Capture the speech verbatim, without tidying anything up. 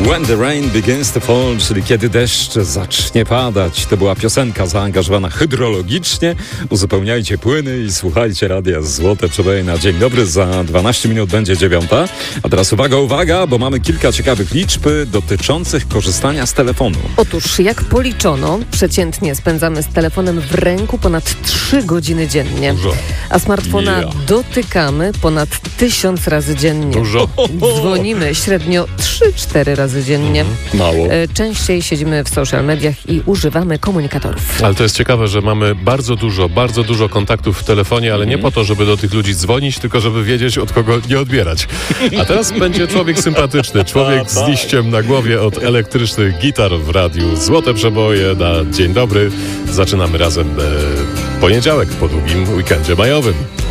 When the rain begins to fall, czyli kiedy deszcz zacznie padać. To była piosenka zaangażowana hydrologicznie. Uzupełniajcie płyny i słuchajcie radia Złote Przeboje na dzień dobry. Za dwanaście minut będzie dziewiąta. A teraz uwaga, uwaga, bo mamy kilka ciekawych liczb dotyczących korzystania z telefonu. Otóż jak policzono, przeciętnie spędzamy z telefonem w ręku ponad trzy godziny dziennie. Dużo. A smartfona Yeah. dotykamy ponad tysiąc razy dziennie. Dużo. Dzwonimy średnio trzy cztery razy dziennie. Mało. E, Częściej siedzimy w social mediach i używamy komunikatorów. Ale to jest ciekawe, że mamy bardzo dużo, bardzo dużo kontaktów w telefonie, ale nie po to, żeby do tych ludzi dzwonić, tylko żeby wiedzieć, od kogo nie odbierać. A teraz będzie człowiek sympatyczny, człowiek z liściem na głowie od elektrycznych gitar w radiu. Złote Przeboje na dzień dobry. Zaczynamy razem e, poniedziałek po długim weekendzie majowym.